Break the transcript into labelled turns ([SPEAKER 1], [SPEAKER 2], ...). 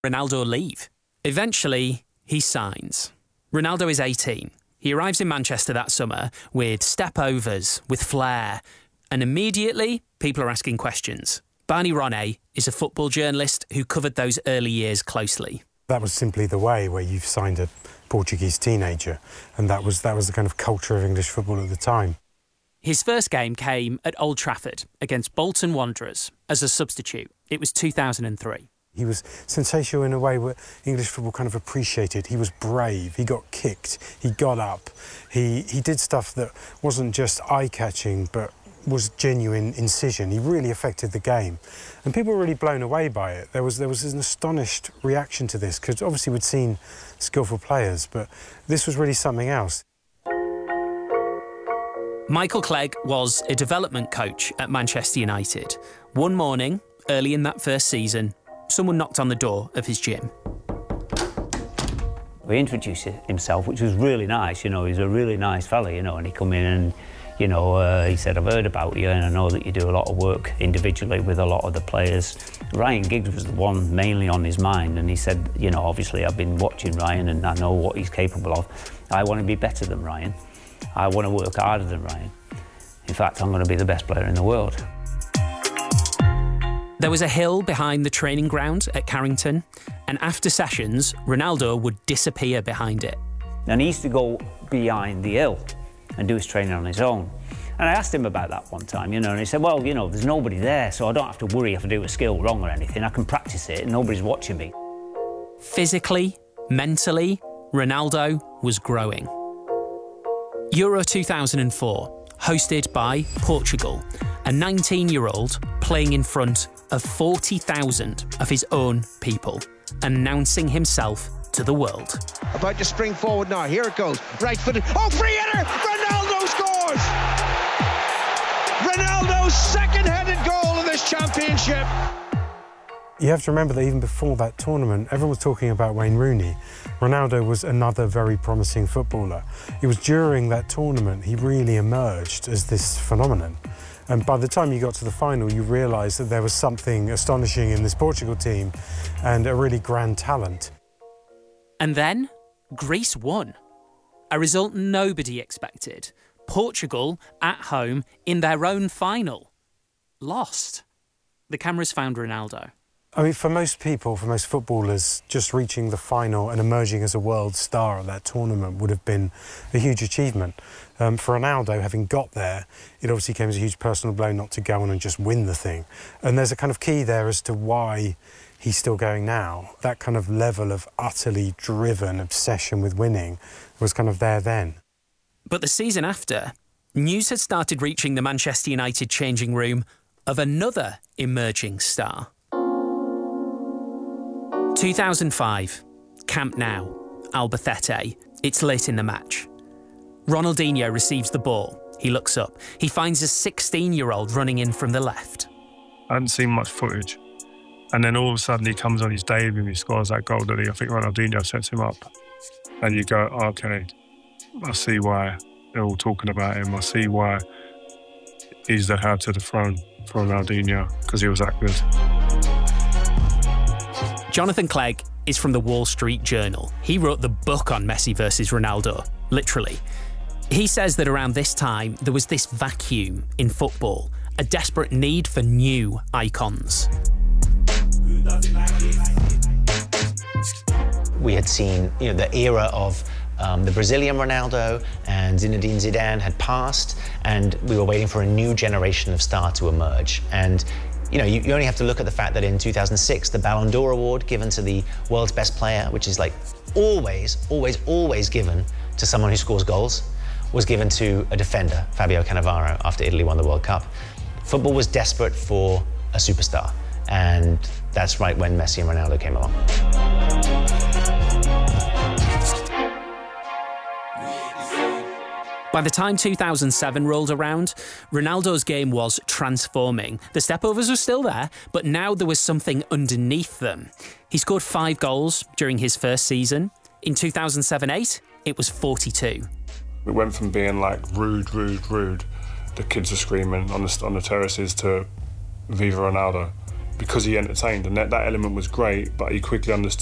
[SPEAKER 1] Ronaldo leave? Eventually, he signs. Ronaldo is 18. He arrives in Manchester that summer with step-overs, with flair, and immediately people are asking questions. Barney Ronay is a football journalist who covered those early years closely.
[SPEAKER 2] That was simply the way where you've signed a Portuguese teenager, and that was the kind of culture of English football at the time.
[SPEAKER 1] His first game came at Old Trafford against Bolton Wanderers as a substitute. It was 2003.
[SPEAKER 2] He was sensational in a way where English football kind of appreciated. He was brave, he got kicked, he got up. He did stuff that wasn't just eye-catching, but was genuine incision. He really affected the game. And people were really blown away by it. There was an astonished reaction to this, because obviously we'd seen skillful players, but this was really something else.
[SPEAKER 1] Michael Clegg was a development coach at Manchester United. One morning, early in that first season, someone knocked on the door of his gym.
[SPEAKER 3] He introduced himself, which was really nice, he's a really nice fella, and he come in and, he said, I've heard about you and I know that you do a lot of work individually with a lot of the players. Ryan Giggs was the one mainly on his mind, and he said, obviously I've been watching Ryan and I know what he's capable of. I want to be better than Ryan. I want to work harder than Ryan. In fact, I'm going to be the best player in the world.
[SPEAKER 1] There was a hill behind the training ground at Carrington, and after sessions, Ronaldo would disappear behind it.
[SPEAKER 3] And he used to go behind the hill and do his training on his own. And I asked him about that one time, and he said, well, there's nobody there, so I don't have to worry if I do a skill wrong or anything. I can practice it and nobody's watching me.
[SPEAKER 1] Physically, mentally, Ronaldo was growing. Euro 2004, hosted by Portugal, a 19-year-old playing in front of 40,000 of his own people, announcing himself to the world.
[SPEAKER 4] About to spring forward now, here it goes, right footed, free header, Ronaldo scores! Ronaldo's second-headed goal in this championship.
[SPEAKER 2] You have to remember that even before that tournament, everyone was talking about Wayne Rooney. Ronaldo was another very promising footballer. It was during that tournament he really emerged as this phenomenon. And by the time you got to the final, you realised that there was something astonishing in this Portugal team and a really grand talent.
[SPEAKER 1] And then, Greece won. A result nobody expected. Portugal, at home, in their own final, lost. The cameras found Ronaldo.
[SPEAKER 2] I mean, for most people, for most footballers, just reaching the final and emerging as a world star at that tournament would have been a huge achievement. For Ronaldo, having got there, it obviously came as a huge personal blow not to go on and just win the thing. And there's a kind of key there as to why he's still going now. That kind of level of utterly driven obsession with winning was kind of there then.
[SPEAKER 1] But the season after, news had started reaching the Manchester United changing room of another emerging star. 2005, Camp Nou, Albacete. It's late in the match. Ronaldinho receives the ball. He looks up. He finds a 16-year-old running in from the left.
[SPEAKER 5] I hadn't seen much footage. And then all of a sudden he comes on his debut and he scores that goal that I think Ronaldinho sets him up. And you go, okay, I see why they're all talking about him. I see why he's the heir to the throne for Ronaldinho, because he was that good.
[SPEAKER 1] Jonathan Clegg is from the Wall Street Journal. He wrote the book on Messi versus Ronaldo, literally. He says that around this time, there was this vacuum in football, a desperate need for new icons.
[SPEAKER 6] We had seen, the era of the Brazilian Ronaldo and Zinedine Zidane had passed, and we were waiting for a new generation of star to emerge. And you only have to look at the fact that in 2006, the Ballon d'Or award given to the world's best player, which is like always given to someone who scores goals, was given to a defender, Fabio Cannavaro, after Italy won the World Cup. Football was desperate for a superstar, and that's right when Messi and Ronaldo came along.
[SPEAKER 1] By the time 2007 rolled around, Ronaldo's game was transforming. The stepovers were still there, but now there was something underneath them. He scored 5 goals during his first season. In 2007-08, it was 42.
[SPEAKER 5] It went from being like rude, the kids are screaming on the terraces, to Viva Ronaldo. because he entertained, and that element was great, but he quickly understood